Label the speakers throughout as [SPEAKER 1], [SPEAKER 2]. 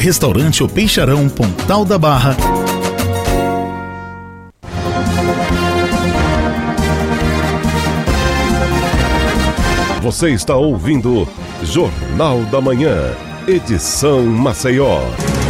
[SPEAKER 1] Restaurante O Peixarão, Pontal da Barra.
[SPEAKER 2] Você está ouvindo Jornal da Manhã, edição Maceió.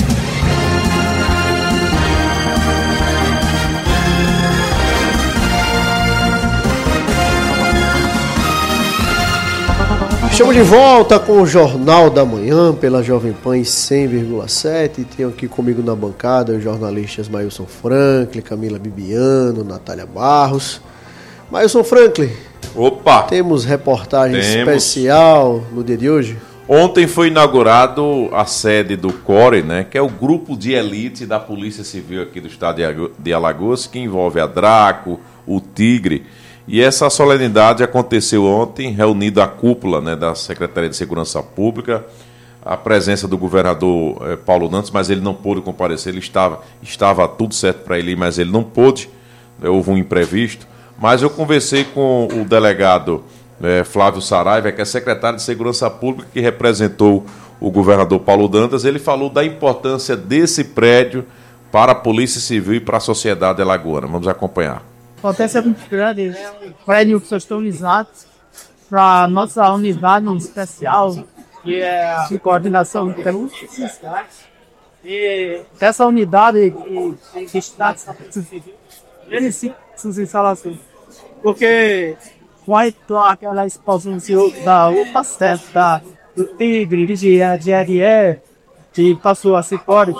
[SPEAKER 3] Estamos de volta com o Jornal da Manhã pela Jovem Pan 100,7. Tenho aqui comigo na bancada os jornalistas Mailson Franklin, Camila Bibiano, Natália Barros. Mailson Franklin,
[SPEAKER 4] opa!
[SPEAKER 3] Temos reportagem especial no dia de hoje?
[SPEAKER 4] Ontem foi inaugurado a sede do CORE, né, que é o grupo de elite da Polícia Civil aqui do estado de Alagoas, que envolve a Draco, o Tigre. E essa solenidade aconteceu ontem, reunido a cúpula, né, da Secretaria de Segurança Pública, a presença do governador Paulo Dantas, mas ele não pôde comparecer, ele estava tudo certo para ele ir, mas ele não pôde, houve um imprevisto. Mas eu conversei com o delegado Flávio Saraiva, que é secretário de Segurança Pública, que representou o governador Paulo Dantas. Ele falou da importância desse prédio para a Polícia Civil e para a sociedade alagoana. Vamos acompanhar.
[SPEAKER 5] A potência é muito grande, né? O prédio customizado para a nossa unidade especial, que é a coordenação de denúncias. E essa unidade que está ele sim suas instalações. Porque com aquela expansão da UPA7, do Tigre, de GRE, que passou a Cicore,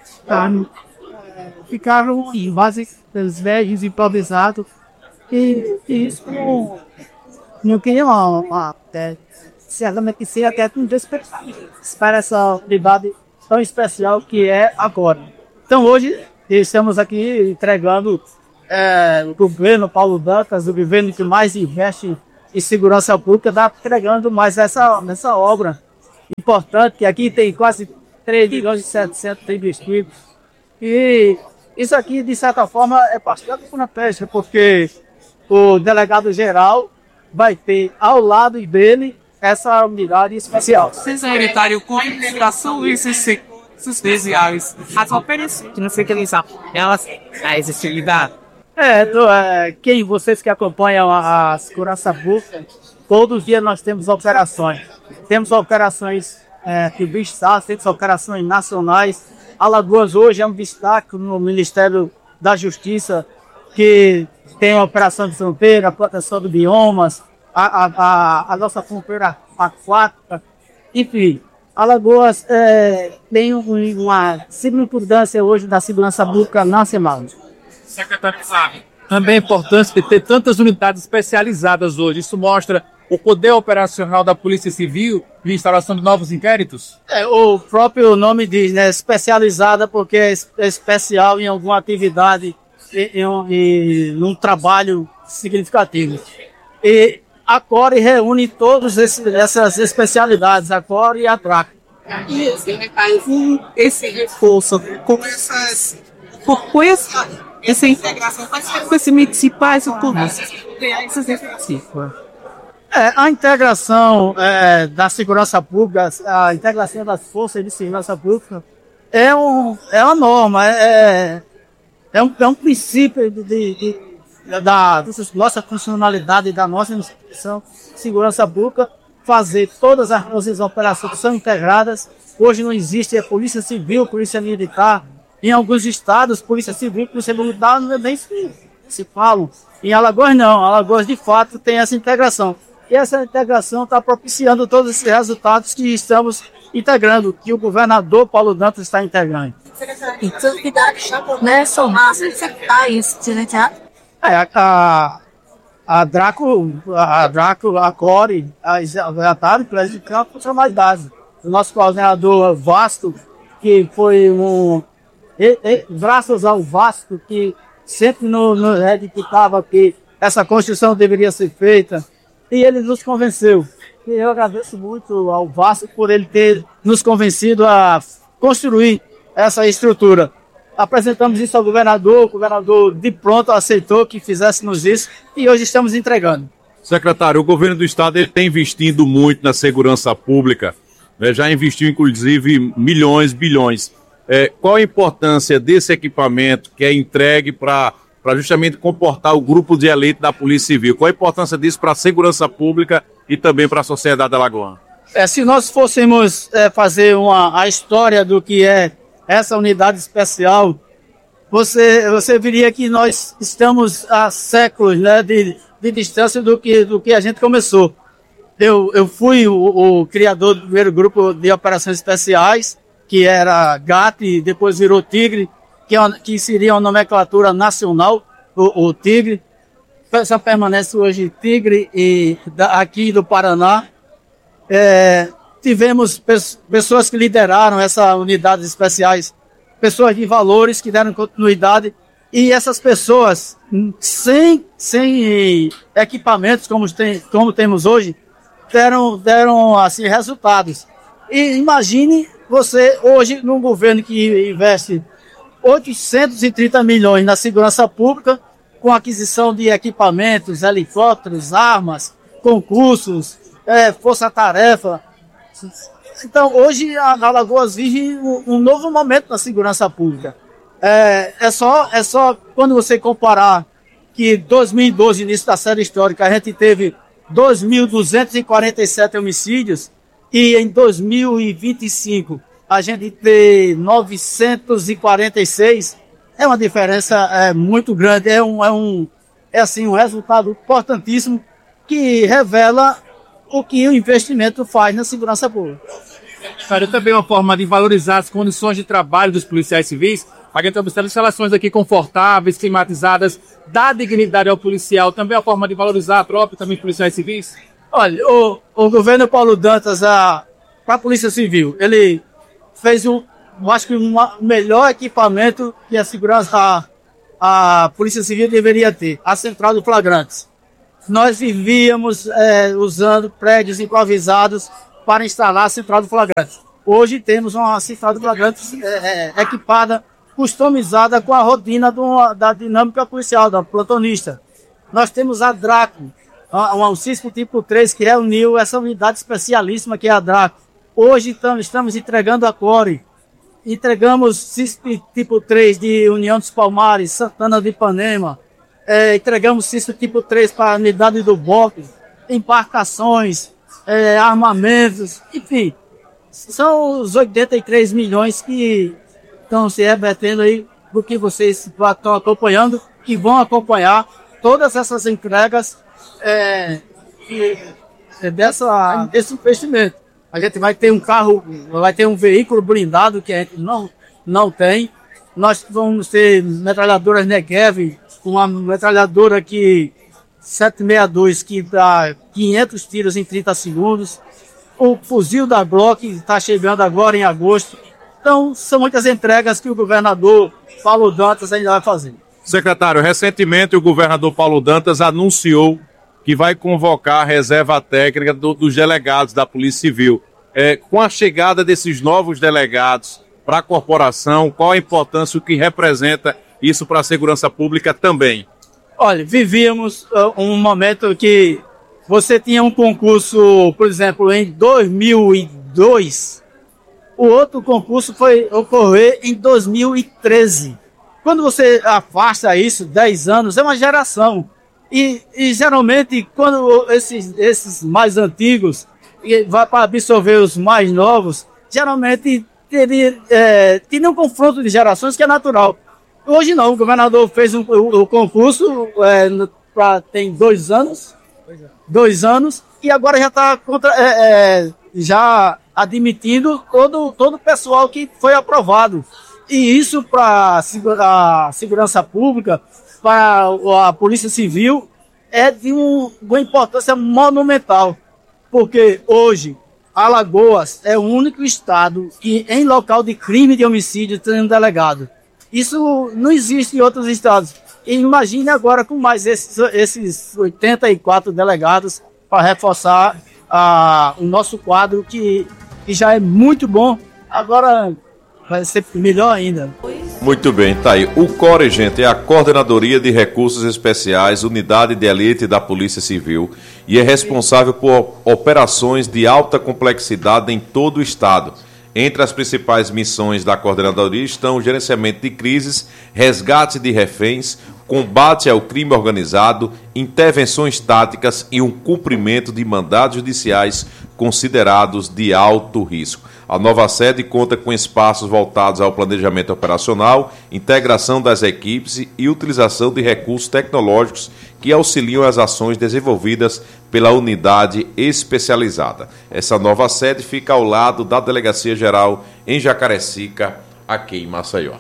[SPEAKER 5] ficaram em base dos velhos improvisados e isso não queria certamente ser até um despeito para essa unidade tão especial que é agora. Então hoje estamos aqui entregando o governo Paulo Dantas, o governo que mais investe em segurança pública, está entregando mais essa obra importante, que aqui tem quase 3.700.000 investidos. E isso aqui, de certa forma, é bastante estratégico, porque o delegado-geral vai ter ao lado dele essa unidade especial.
[SPEAKER 6] Secretário com integração e especiais. As operações que não se utilizam, elas existem.
[SPEAKER 5] Quem vocês que acompanham a segurança pública, todos os dias nós temos operações. Temos operações de Estado, temos operações nacionais. Alagoas hoje é um destaque no Ministério da Justiça, que tem a operação de fronteira, a proteção de biomas, a nossa fronteira aquática, enfim. Alagoas tem uma significância hoje da segurança pública nacional.
[SPEAKER 7] Secretário, sabe, também é importante ter tantas unidades especializadas hoje. Isso mostra o poder operacional da Polícia Civil e instalação de novos inquéritos?
[SPEAKER 5] O próprio nome diz, né? Especializada, porque é especial em alguma atividade e num trabalho significativo. E a CORE reúne todas essas especialidades, a CORE e a DRAC.
[SPEAKER 6] Esse reforço, com essa integração com esses municipais ou polícias.
[SPEAKER 5] A integração da segurança pública, a integração das forças de segurança pública é uma norma, é um princípio da nossa funcionalidade, da nossa instituição de segurança pública, fazer todas as nossas operações que são integradas. Hoje não existe a Polícia Civil, Polícia Militar. Em alguns estados, Polícia Civil e Polícia Militar nem se falam. Em Alagoas não, Alagoas de fato tem essa integração. E essa integração está propiciando todos esses resultados que estamos integrando, que o governador Paulo Dantas está integrando. A Draco, a CORE, a TAD, para funcionalidade. O nosso coordenador Vasco, que foi graças ao Vasco, que sempre nos edificava que essa construção deveria ser feita, e ele nos convenceu. E eu agradeço muito ao Vasco por ele ter nos convencido a construir essa estrutura. Apresentamos isso ao governador, o governador de pronto aceitou que fizéssemos isso e hoje estamos entregando.
[SPEAKER 7] Secretário, o governo do estado ele tem investido muito na segurança pública.
[SPEAKER 8] né, já investiu inclusive milhões, bilhões. Qual a importância desse equipamento que é entregue para justamente comportar o grupo de elite da Polícia Civil? Qual a importância disso para a segurança pública e também para a sociedade alagoana?
[SPEAKER 5] Se nós fôssemos fazer a história do que é essa unidade especial, você veria que nós estamos há séculos, né, de distância do que a gente começou. Eu fui o criador do primeiro grupo de operações especiais, que era GAT, e depois virou Tigre, que seria uma nomenclatura nacional, o Tigre. Só permanece hoje Tigre e aqui do Paraná. Tivemos pessoas que lideraram essas unidades especiais, pessoas de valores que deram continuidade, e essas pessoas, sem equipamentos como temos hoje, deram assim, resultados. E imagine você hoje num governo que investe 830 milhões na segurança pública, com aquisição de equipamentos, helicópteros, armas, concursos, força-tarefa. Então, hoje a Alagoas vive um novo momento na segurança pública. É só quando você comparar que 2012, início da série histórica, a gente teve 2.247 homicídios e em 2025 a gente tem 946. É uma diferença muito grande, um resultado importantíssimo que revela o que o investimento faz na segurança pública.
[SPEAKER 7] Cara, também uma forma de valorizar as condições de trabalho dos policiais civis, para que a gente observe instalações aqui confortáveis, climatizadas, dá dignidade ao policial, também a forma de valorizar a própria também policiais civis?
[SPEAKER 5] Olha, o governo Paulo Dantas, para a Polícia Civil, ele fez acho que o melhor equipamento que a Polícia Civil deveria ter, a Central de Flagrantes. Nós vivíamos usando prédios improvisados para instalar a Central de Flagrantes. Hoje temos uma Central de Flagrantes equipada, customizada com a rotina da dinâmica policial, da plantonista. Nós temos a Draco, um CISP tipo 3, que reuniu essa unidade especialíssima que é a Draco. Hoje estamos entregando a Core. Entregamos CISP tipo 3 de União dos Palmares, Santana de Ipanema. Entregamos CISP tipo 3 para a unidade do BOP, embarcações, armamentos, enfim. São os 83 milhões que estão se revertendo aí do que vocês estão acompanhando, que vão acompanhar todas essas entregas desse investimento. A gente vai ter um veículo blindado que a gente não tem. Nós vamos ter metralhadoras Negev, uma metralhadora aqui 762 que dá 500 tiros em 30 segundos. O fuzil da Glock está chegando agora em agosto. Então, são muitas entregas que o governador Paulo Dantas ainda vai fazer.
[SPEAKER 8] Secretário, recentemente o governador Paulo Dantas anunciou que vai convocar a reserva técnica dos delegados da Polícia Civil. Com a chegada desses novos delegados para a corporação, qual a importância, o que representa isso para a segurança pública também?
[SPEAKER 5] Olha, vivíamos um momento que você tinha um concurso, por exemplo, em 2002, o outro concurso foi ocorrer em 2013. Quando você afasta isso, 10 anos, é uma geração. E geralmente, quando esses mais antigos vai para absorver os mais novos, geralmente teria um confronto de gerações que é natural. Hoje não, o governador fez o concurso tem 2 anos. 2 anos, e agora já está já admitindo todo o pessoal que foi aprovado. E isso para a segurança pública, para a Polícia Civil, é de uma importância monumental. Porque hoje, Alagoas é o único estado que, em local de crime de homicídio, tem um delegado. Isso não existe em outros estados. E imagine agora com mais esses 84 delegados para reforçar o nosso quadro, que já é muito bom. Agora vai ser melhor ainda.
[SPEAKER 4] Muito bem, tá aí. O CORE, gente, é a Coordenadoria de Recursos Especiais, Unidade de Elite da Polícia Civil, e é responsável por operações de alta complexidade em todo o Estado. Entre as principais missões da Coordenadoria estão o gerenciamento de crises, resgate de reféns, combate ao crime organizado, intervenções táticas e um cumprimento de mandados judiciais considerados de alto risco. A nova sede conta com espaços voltados ao planejamento operacional, integração das equipes e utilização de recursos tecnológicos que auxiliam as ações desenvolvidas pela unidade especializada. Essa nova sede fica ao lado da Delegacia Geral em Jacarecica, aqui em Maceió.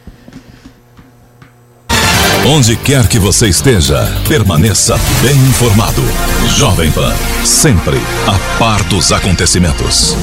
[SPEAKER 9] Onde quer que você esteja, permaneça bem informado. Jovem Pan, sempre a par dos acontecimentos.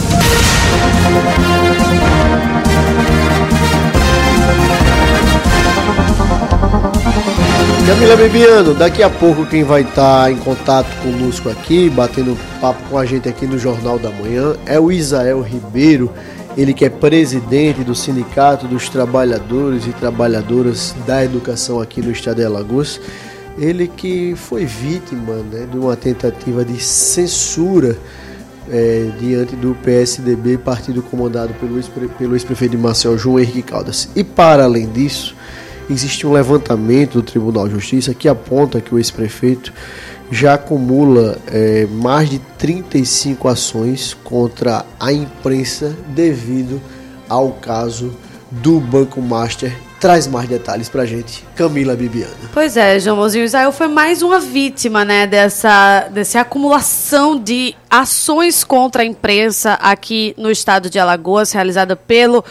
[SPEAKER 3] Camila Bibiano, daqui a pouco quem vai estar em contato conosco aqui, batendo papo com a gente aqui no Jornal da Manhã, é o Isael Ribeiro. Ele que é presidente do Sindicato dos Trabalhadores e Trabalhadoras da Educação aqui no estado de Alagoas. Ele que foi vítima, né, de uma tentativa de censura diante do PSDB, partido comandado pelo ex-prefeito de Maceió, João Henrique Caldas. E para além disso, existe um levantamento do Tribunal de Justiça que aponta que o ex-prefeito já acumula mais de 35 ações contra a imprensa devido ao caso do Banco Master. Traz mais detalhes pra gente, Camila Bibiana.
[SPEAKER 10] Pois é, João Mozinho, Israel foi mais uma vítima, né, dessa acumulação de ações contra a imprensa aqui no estado de Alagoas, realizada pelo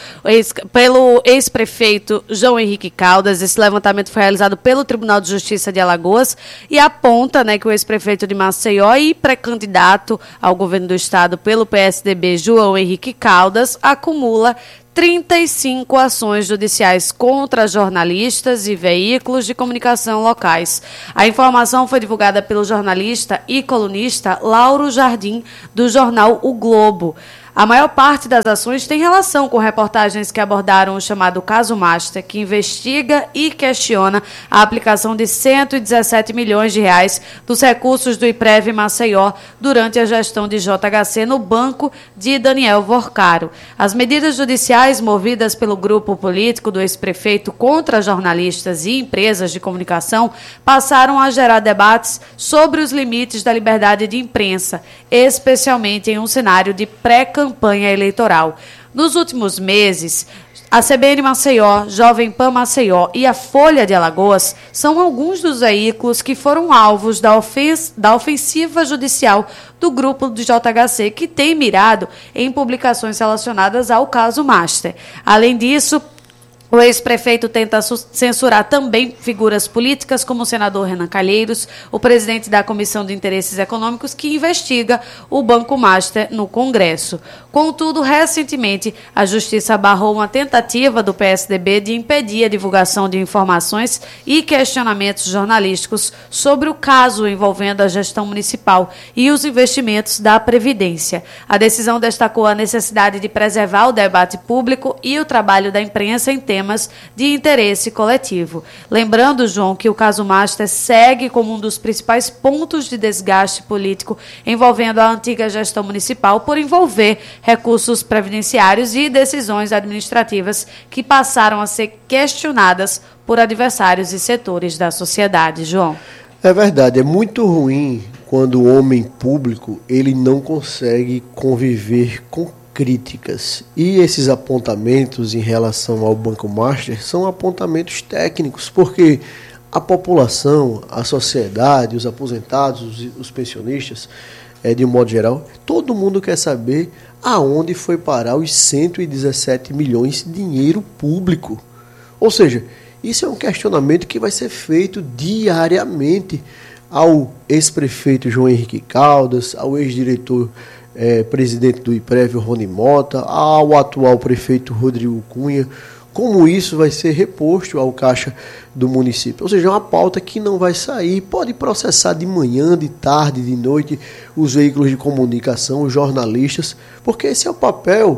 [SPEAKER 10] ex-prefeito João Henrique Caldas. Esse levantamento foi realizado pelo Tribunal de Justiça de Alagoas e aponta, né, que o ex-prefeito de Maceió e pré-candidato ao governo do estado pelo PSDB, João Henrique Caldas, acumula 35 ações judiciais contra jornalistas e veículos de comunicação locais. A informação foi divulgada pelo jornalista e colunista Lauro Jardim, do jornal O Globo. A maior parte das ações tem relação com reportagens que abordaram o chamado caso Master, que investiga e questiona a aplicação de 117 milhões de reais dos recursos do IPREV Maceió durante a gestão de JHC no banco de Daniel Vorcaro. As medidas judiciais movidas pelo grupo político do ex-prefeito contra jornalistas e empresas de comunicação passaram a gerar debates sobre os limites da liberdade de imprensa, especialmente em um cenário de pré-campanha eleitoral. Nos últimos meses, a CBN Maceió, Jovem Pan Maceió e a Folha de Alagoas são alguns dos veículos que foram alvos da ofensiva judicial do grupo do JHC, que tem mirado em publicações relacionadas ao caso Master. Além disso, o ex-prefeito tenta censurar também figuras políticas como o senador Renan Calheiros, o presidente da Comissão de Interesses Econômicos, que investiga o Banco Master no Congresso. Contudo, recentemente, a Justiça barrou uma tentativa do PSDB de impedir a divulgação de informações e questionamentos jornalísticos sobre o caso envolvendo a gestão municipal e os investimentos da Previdência. A decisão destacou a necessidade de preservar o debate público e o trabalho da imprensa em temas de interesse coletivo. Lembrando, João, que o caso Master segue como um dos principais pontos de desgaste político envolvendo a antiga gestão municipal por envolver recursos previdenciários e decisões administrativas que passaram a ser questionadas por adversários e setores da sociedade. João.
[SPEAKER 3] É verdade, é muito ruim quando o homem público ele não consegue conviver com críticas. E esses apontamentos em relação ao Banco Master são apontamentos técnicos, porque a população, a sociedade, os aposentados, os pensionistas, de um modo geral, todo mundo quer saber aonde foi parar os 117 milhões de dinheiro público. Ou seja, isso é um questionamento que vai ser feito diariamente ao ex-prefeito João Henrique Caldas, ao ex-diretor presidente do IPREV, Rony Mota, ao atual prefeito Rodrigo Cunha, como isso vai ser reposto ao caixa do município. Ou seja, é uma pauta que não vai sair, pode processar de manhã, de tarde, de noite, os veículos de comunicação, os jornalistas, porque esse é o papel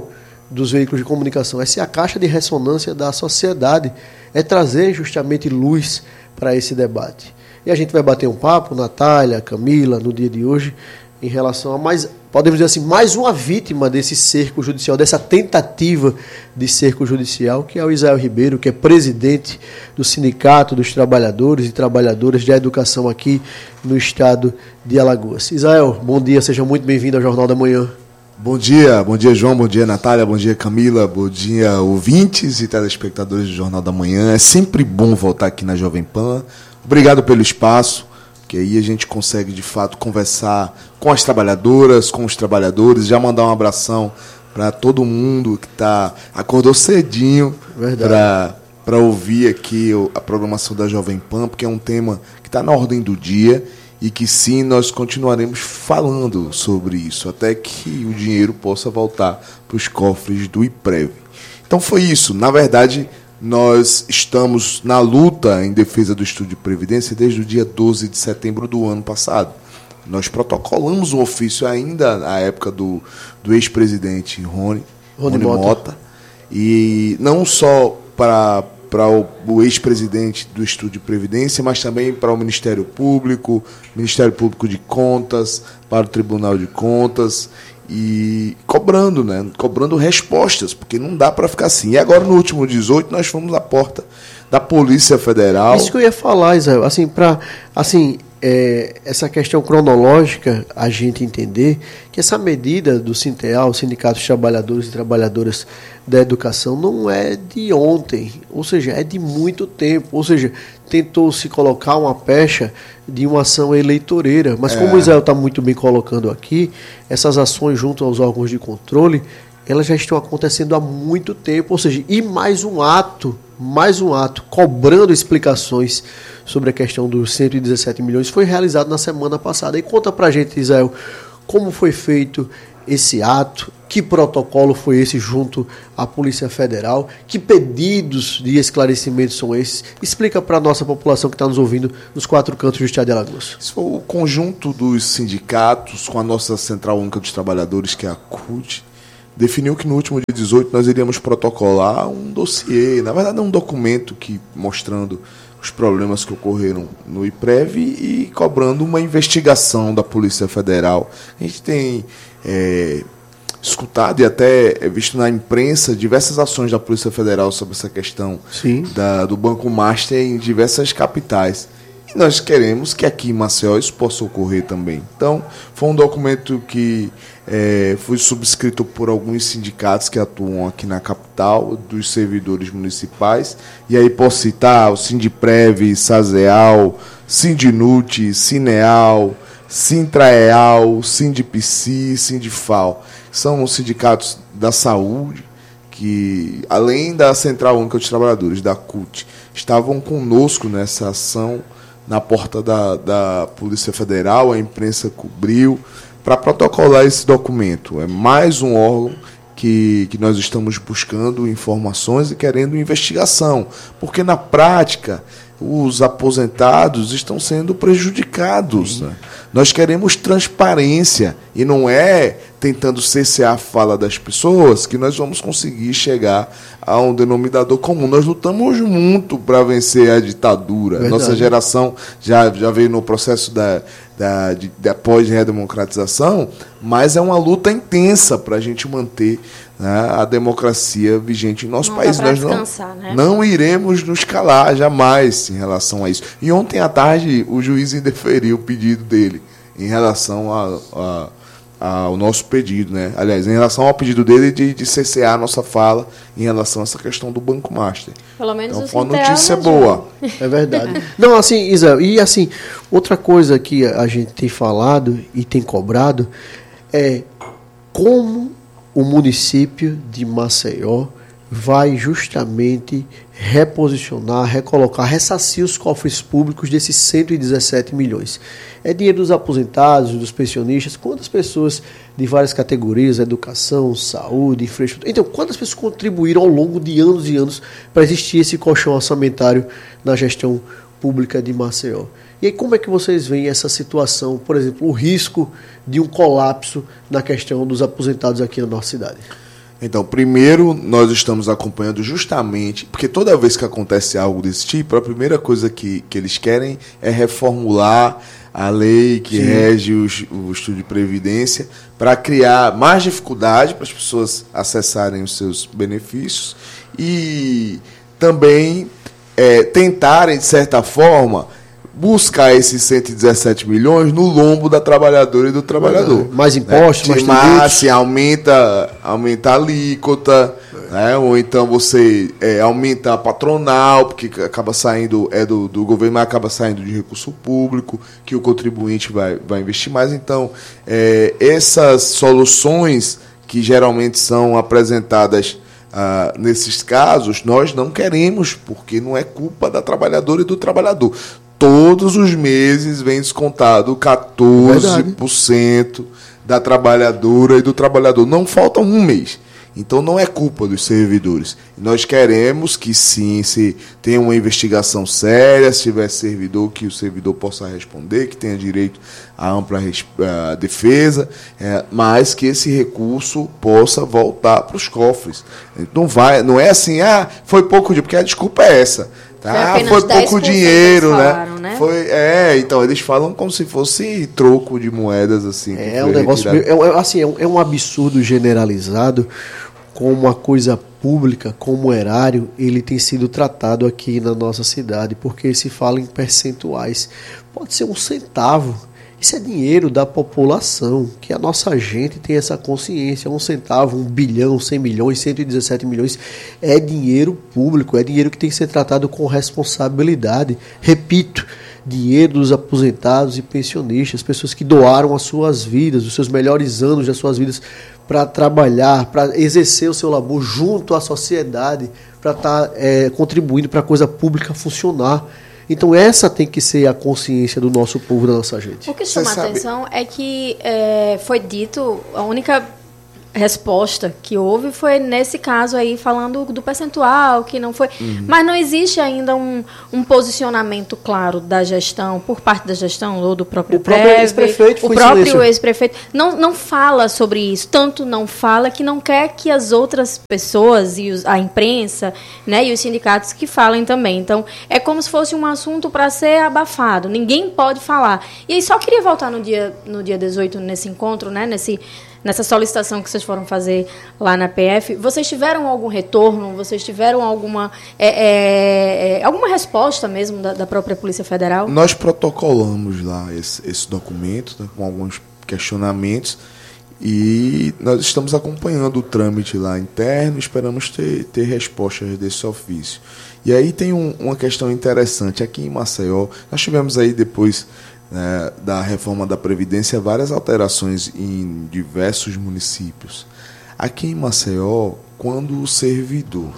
[SPEAKER 3] dos veículos de comunicação. Essa é a caixa de ressonância da sociedade, é trazer justamente luz para esse debate. E a gente vai bater um papo, Natália, Camila, no dia de hoje, em relação a podemos dizer assim, mais uma vítima desse cerco judicial, dessa tentativa de cerco judicial, que é o Isael Ribeiro, que é presidente do Sindicato dos Trabalhadores e Trabalhadoras da Educação aqui no estado de Alagoas. Isael, bom dia, seja muito bem-vindo ao Jornal da Manhã.
[SPEAKER 11] Bom dia João, bom dia Natália, bom dia Camila, bom dia ouvintes e telespectadores do Jornal da Manhã. É sempre bom voltar aqui na Jovem Pan. Obrigado pelo espaço, que aí a gente consegue de fato conversar com as trabalhadoras, com os trabalhadores, já mandar um abração para todo mundo que acordou cedinho para ouvir aqui a programação da Jovem Pan, porque é um tema que está na ordem do dia e que sim, nós continuaremos falando sobre isso, até que o dinheiro possa voltar para os cofres do IPREV. Então foi isso, na verdade, nós estamos na luta em defesa do Estúdio de Previdência desde o dia 12 de setembro do ano passado. Nós protocolamos um ofício ainda na época do ex-presidente Rony Mota, e não só para o ex-presidente do Estúdio de Previdência, mas também para o Ministério Público de Contas, para o Tribunal de Contas, e cobrando respostas, porque não dá para ficar assim. E agora, no último 18, nós fomos à porta da Polícia Federal.
[SPEAKER 3] Isso que eu ia falar, Israel, essa questão cronológica, a gente entender que essa medida do Sinteal, Sindicato dos Trabalhadores e Trabalhadoras da Educação, não é de ontem, ou seja, é de muito tempo, ou seja, tentou se colocar uma pecha de uma ação eleitoreira, mas como o Israel está muito bem colocando aqui, essas ações junto aos órgãos de controle, elas já estão acontecendo há muito tempo, ou seja, e mais um ato cobrando explicações sobre a questão dos 117 milhões foi realizado na semana passada. E conta pra gente, Israel, como foi feito esse ato, que protocolo foi esse junto à Polícia Federal, que pedidos de esclarecimento são esses? Explica para a nossa população que está nos ouvindo nos 4 cantos do estado de Alagoas.
[SPEAKER 11] Isso foi o conjunto dos sindicatos com a nossa Central Única dos Trabalhadores, que é a CUT, definiu que no último dia 18 nós iríamos protocolar um dossiê, na verdade é um documento mostrando os problemas que ocorreram no IPREV e cobrando uma investigação da Polícia Federal. A gente tem escutado e até visto na imprensa diversas ações da Polícia Federal sobre essa questão do Banco Master em diversas capitais. E nós queremos que aqui em Maceió isso possa ocorrer também. Então, foi um documento que foi subscrito por alguns sindicatos que atuam aqui na capital, dos servidores municipais. E aí posso citar o Sindiprev, Sazeal, Sindinut, Cineal, Sintraeal, Sindipsi, Sindifal. São os sindicatos da saúde que, além da Central Única dos Trabalhadores, da CUT, estavam conosco nessa ação na porta da Polícia Federal. A imprensa cobriu para protocolar esse documento. É mais um órgão que nós estamos buscando informações e querendo investigação, porque na prática os aposentados estão sendo prejudicados. Né? Nós queremos transparência e não é tentando cercear a fala das pessoas que nós vamos conseguir chegar a um denominador comum. Nós lutamos muito para vencer a ditadura. Verdade. Nossa geração já veio no processo da pós-redemocratização, mas é uma luta intensa para a gente manter, né, a democracia vigente em nosso país. Nós não iremos nos calar jamais em relação a isso. E ontem à tarde o juiz indeferiu o pedido dele em relação ao nosso pedido, né? Aliás, em relação ao pedido dele de cercear a nossa fala em relação a essa questão do Banco Master.
[SPEAKER 10] Pelo menos
[SPEAKER 11] então, foi uma notícia boa.
[SPEAKER 3] É verdade. Não, assim, Isa, e assim, outra coisa que a gente tem falado e tem cobrado é como o município de Maceió vai justamente reposicionar, recolocar, ressarcir os cofres públicos desses 117 milhões. É dinheiro dos aposentados, dos pensionistas, quantas pessoas de várias categorias, educação, saúde, infraestrutura. Então, quantas pessoas contribuíram ao longo de anos e anos para existir esse colchão orçamentário na gestão pública de Maceió? E aí, como é que vocês veem essa situação, por exemplo, o risco de um colapso na questão dos aposentados aqui na nossa cidade?
[SPEAKER 11] Então, primeiro, nós estamos acompanhando justamente, porque toda vez que acontece algo desse tipo, a primeira coisa que eles querem é reformular a lei que rege o Instituto de Previdência para criar mais dificuldade para as pessoas acessarem os seus benefícios e também tentarem, de certa forma, buscar esses 117 milhões no lombo da trabalhadora e do trabalhador.
[SPEAKER 3] Mais impostos, mais tributos.
[SPEAKER 11] Aumenta a alíquota, né? Ou então você aumenta a patronal, porque acaba saindo, do governo, mas acaba saindo de recurso público, que o contribuinte vai investir mais. Então, essas soluções que geralmente são apresentadas nesses casos, nós não queremos, porque não é culpa da trabalhadora e do trabalhador. Todos os meses vem descontado 14% da trabalhadora e do trabalhador. Não falta um mês. Então não é culpa dos servidores. Nós queremos que sim, se tenha uma investigação séria, se tiver servidor, que o servidor possa responder, que tenha direito à ampla defesa, mas que esse recurso possa voltar para os cofres. Não é assim, foi pouco dinheiro, porque a desculpa é essa. Foi pouco dinheiro, falaram, né? Então eles falam como se fosse troco de moedas, assim.
[SPEAKER 3] É um negócio, é um absurdo generalizado, como uma coisa pública, como o erário, ele tem sido tratado aqui na nossa cidade, porque se fala em percentuais. Pode ser 1 centavo. Isso é dinheiro da população, que a nossa gente tem essa consciência. 1 centavo, 1 bilhão, 100 milhões, 117 milhões, é dinheiro público, é dinheiro que tem que ser tratado com responsabilidade. Repito, dinheiro dos aposentados e pensionistas, pessoas que doaram as suas vidas, os seus melhores anos das suas vidas para trabalhar, para exercer o seu labor junto à sociedade, para estar contribuindo para a coisa pública funcionar. Então essa tem que ser a consciência do nosso povo, da nossa gente.
[SPEAKER 12] O que chama a atenção é que foi dito, a única resposta que houve foi nesse caso aí, falando do percentual, que não foi... Mas não existe ainda um posicionamento claro da gestão, por parte da gestão, ou do próprio
[SPEAKER 3] ex-prefeito.
[SPEAKER 12] O próprio ex-prefeito não fala sobre isso, tanto não fala que não quer que as outras pessoas, e a imprensa, né, e os sindicatos que falem também. Então, é como se fosse um assunto para ser abafado, ninguém pode falar. E aí, só queria voltar no dia 18, nesse encontro, né, nessa solicitação que vocês foram fazer lá na PF, vocês tiveram algum retorno? Vocês tiveram alguma resposta mesmo da própria Polícia Federal?
[SPEAKER 11] Nós protocolamos lá esse documento, né, com alguns questionamentos, e nós estamos acompanhando o trâmite lá interno, esperamos ter respostas desse ofício. E aí tem uma questão interessante. Aqui em Maceió, nós tivemos aí depois... da reforma da Previdência, várias alterações em diversos municípios. Aqui em Maceió, quando o servidor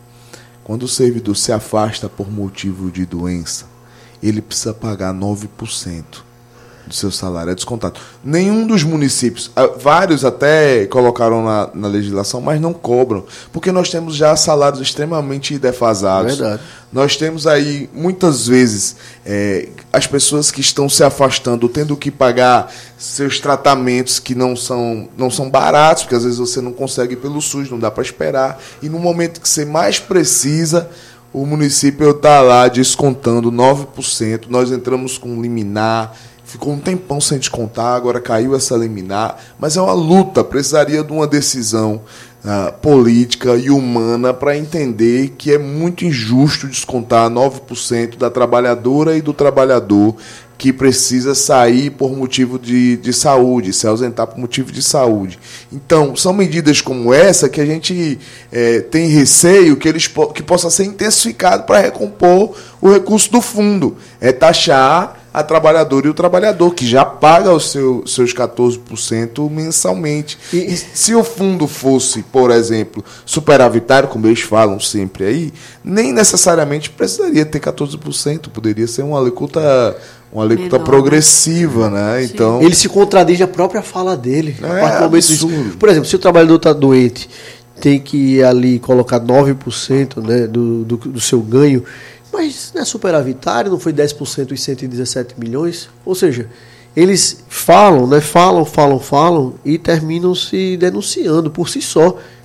[SPEAKER 11] se afasta por motivo de doença, ele precisa pagar 9% do seu salário, é descontado. Nenhum dos municípios, vários até colocaram na legislação, mas não cobram, porque nós temos já salários extremamente defasados.
[SPEAKER 3] Verdade.
[SPEAKER 11] Nós temos aí, muitas vezes, as pessoas que estão se afastando, tendo que pagar seus tratamentos que não são baratos, porque às vezes você não consegue pelo SUS, não dá para esperar, e no momento que você mais precisa, o município está lá descontando 9%, nós entramos com liminar, ficou um tempão sem descontar, agora caiu essa liminar, mas é uma luta, precisaria de uma decisão política e humana para entender que é muito injusto descontar 9% da trabalhadora e do trabalhador que precisa sair por motivo de saúde, se ausentar por motivo de saúde. Então, são medidas como essa que a gente tem receio que possa ser intensificado para recompor o recurso do fundo. É taxar a trabalhadora e o trabalhador, que já paga os seus 14% mensalmente. E se o fundo fosse, por exemplo, superavitário, como eles falam sempre aí, nem necessariamente precisaria ter 14%, poderia ser uma alíquota progressiva, né? Então,
[SPEAKER 3] ele se contradiz a própria fala dele. Por exemplo, se o trabalhador está doente, tem que ir ali colocar 9%, né, do seu ganho, mas não é superavitário, não foi 10% e 117 milhões? Ou seja, eles falam, né, falam e terminam se denunciando por si só.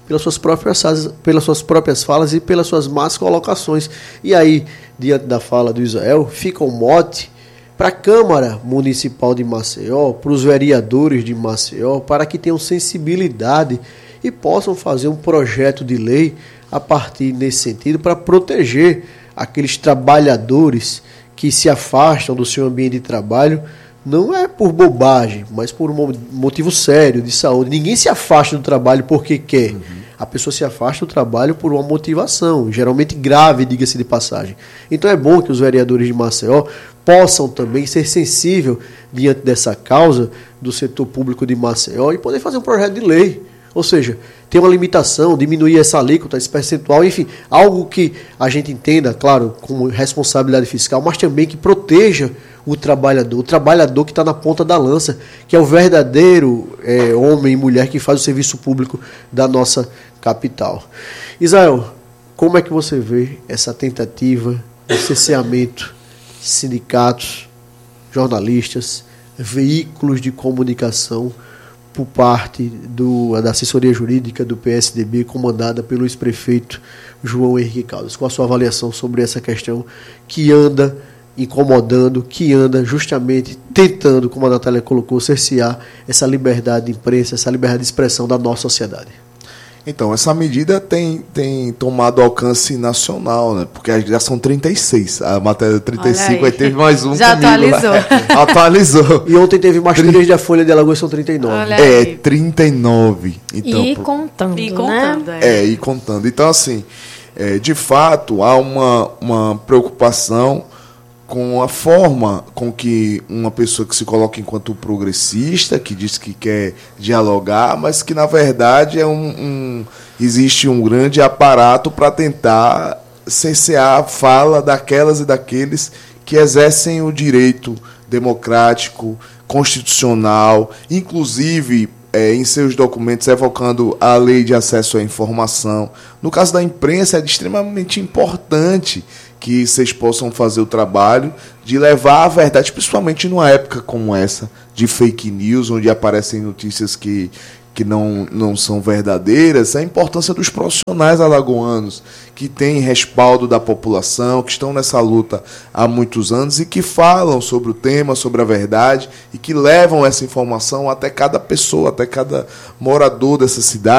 [SPEAKER 3] pelas suas próprias falas e pelas suas más colocações. E aí, diante da fala do Israel, fica um mote para a Câmara Municipal de Maceió, para os vereadores de Maceió, para que tenham sensibilidade e possam fazer um projeto de lei a partir nesse sentido para proteger aqueles trabalhadores que se afastam do seu ambiente de trabalho, não é por bobagem, mas por um motivo sério de saúde. Ninguém se afasta do trabalho porque quer. A pessoa se afasta do trabalho por uma motivação, geralmente grave, diga-se de passagem. Então é bom que os vereadores de Maceió possam também ser sensíveis diante dessa causa do setor público de Maceió e poder fazer um projeto de lei. Ou seja, ter uma limitação, diminuir essa alíquota, esse percentual, enfim, algo que a gente entenda, claro, com responsabilidade fiscal, mas também que proteja o trabalhador que está na ponta da lança, que é o verdadeiro homem e mulher que faz o serviço público da nossa capital. Israel, como é que você vê essa tentativa de cerceamento de sindicatos, jornalistas, veículos de comunicação por parte da assessoria jurídica do PSDB, comandada pelo ex-prefeito João Henrique Caldas? Qual a sua avaliação sobre essa questão que anda incomodando, que anda justamente tentando, como a Natália colocou, cercear essa liberdade de imprensa, essa liberdade de expressão da nossa sociedade?
[SPEAKER 11] Então, essa medida tem tomado alcance nacional, né? Porque já são 36. A matéria 35, aí teve mais um.
[SPEAKER 10] Já comigo, atualizou.
[SPEAKER 11] Atualizou.
[SPEAKER 3] E ontem teve mais 3 da Folha de Alagoas, são 39.
[SPEAKER 11] 39. Então,
[SPEAKER 12] e contando,
[SPEAKER 11] e contando. Então, assim, de fato, há uma preocupação com a forma com que uma pessoa que se coloca enquanto progressista, que diz que quer dialogar, mas que na verdade existe um grande aparato para tentar cercear a fala daquelas e daqueles que exercem o direito democrático, constitucional, inclusive em seus documentos evocando a lei de acesso à informação. No caso da imprensa, é extremamente importante que vocês possam fazer o trabalho de levar a verdade, principalmente numa época como essa, de fake news, onde aparecem notícias que não são verdadeiras. A importância dos profissionais alagoanos, que têm respaldo da população, que estão nessa luta há muitos anos e que falam sobre o tema, sobre a verdade, e que levam essa informação até cada pessoa, até cada morador dessa cidade.